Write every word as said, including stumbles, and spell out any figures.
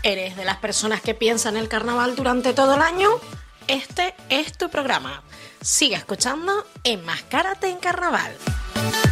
¿Eres de las personas que piensan el carnaval durante todo el año? Este es tu programa. Sigue escuchando Enmascárate en Carnaval.